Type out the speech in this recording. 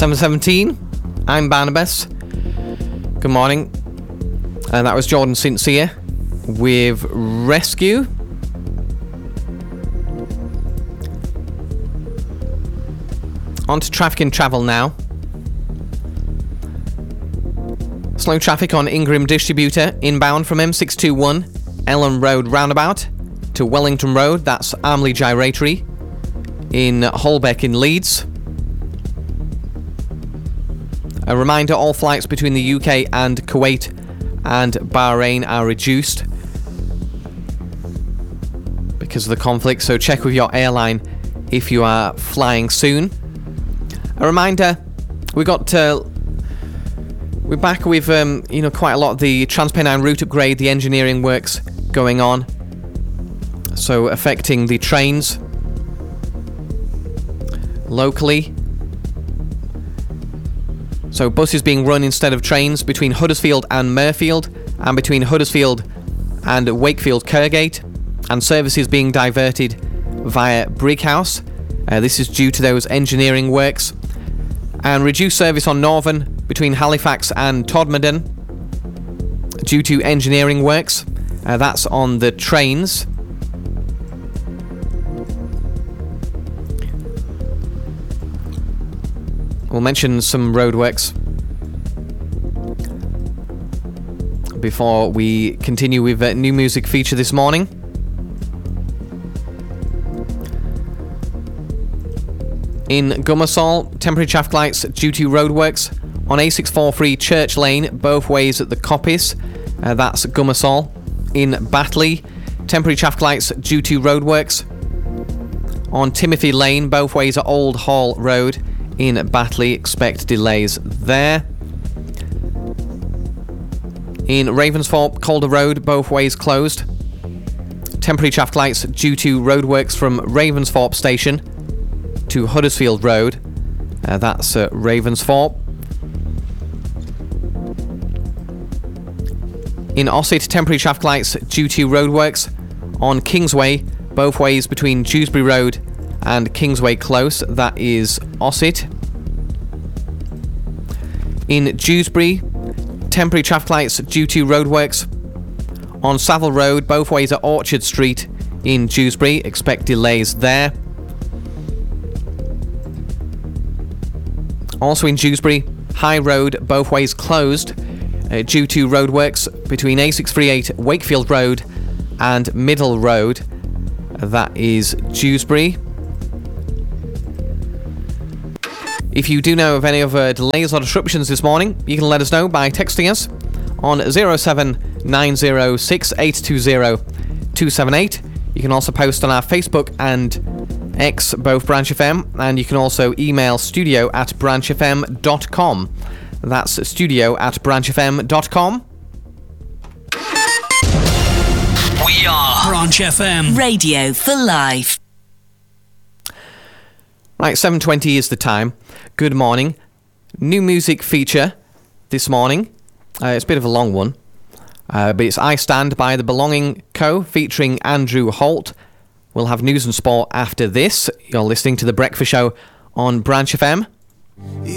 7:17. I'm Barnabas. Good morning. That was Jordan Sincere with Rescue. On to traffic and travel now. Slow traffic on Ingram Distributor inbound from M621 Ellen Road roundabout to Wellington Road. That's Armley Gyratory in Holbeck in Leeds. A reminder, all flights between the UK and Kuwait and Bahrain are reduced because of the conflict, so check with your airline if you are flying soon. A reminder, we're back with quite a lot of the TransPennine route upgrade, the engineering works going on, so affecting the trains locally. So buses being run instead of trains between Huddersfield and Mirfield, and between Huddersfield and Wakefield Kirkgate, and services being diverted via Brighouse. This is due to those engineering works. And reduced service on Northern between Halifax and Todmorden due to engineering works. That's on the trains. We'll mention some roadworks before we continue with a new music feature this morning. In Gummersall, temporary traffic lights due to roadworks on A643 Church Lane, both ways at the Coppice. That's Gummersall. In Batley, temporary traffic lights due to roadworks on Timothy Lane, both ways at Old Hall Road. In Batley, expect delays there. In Ravensthorpe, Calder Road, both ways closed. Temporary traffic lights due to roadworks from Ravensthorpe Station to Huddersfield Road. That's Ravensthorpe. In Ossett, temporary traffic lights due to roadworks on Kingsway, both ways between Dewsbury Road and Kingsway Close. That is Ossett. In Dewsbury, temporary traffic lights due to roadworks on Savile Road, both ways at Orchard Street in Dewsbury. Expect delays there. Also in Dewsbury, High Road, both ways closed due to roadworks between A638 Wakefield Road and Middle Road. That is Dewsbury. If you do know of any other delays or disruptions this morning, you can let us know by texting us on 07906820278. You can also post on our Facebook and X, both Branch FM, and you can also email studio@branchfm.com. That's studio@branchfm.com. We are Branch FM. Radio for life. Right, 7:20 is the time. Good morning. New music feature this morning. It's a bit of a long one, but it's I Stand by The Belonging Co. featuring Andrew Holt. We'll have news and sport after this. You're listening to The Breakfast Show on Branch FM.